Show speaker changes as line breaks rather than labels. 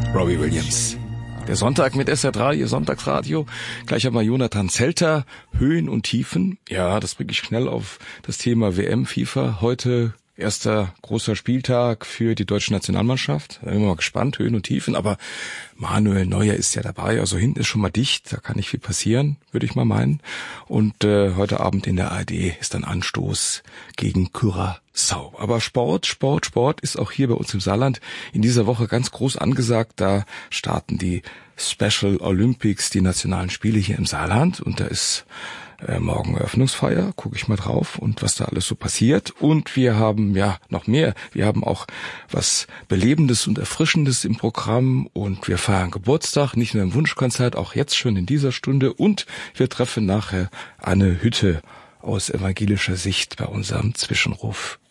Robbie Williams. Der Sonntag mit SR3, Ihr Sonntagsradio. Gleich einmal Jonathan Zelter, Höhen und Tiefen. Ja, das bringe ich schnell auf das Thema WM, FIFA. Heute erster großer Spieltag für die deutsche Nationalmannschaft. Da bin ich mal gespannt, Höhen und Tiefen. Aber Manuel Neuer ist ja dabei. Also hinten ist schon mal dicht. Da kann nicht viel passieren, würde ich mal meinen. Und heute Abend in der ARD ist dann Anstoß gegen Curaçao. Aber Sport ist auch hier bei uns im Saarland in dieser Woche ganz groß angesagt. Da starten die Special Olympics, die nationalen Spiele hier im Saarland. Und da ist morgen Eröffnungsfeier, gucke ich mal drauf und was da alles so passiert. Und wir haben ja noch mehr. Wir haben auch was Belebendes und Erfrischendes im Programm und wir feiern Geburtstag, nicht nur im Wunschkonzert, auch jetzt schon in dieser Stunde. Und wir treffen nachher Anne Hütte aus evangelischer Sicht bei unserem Zwischenruf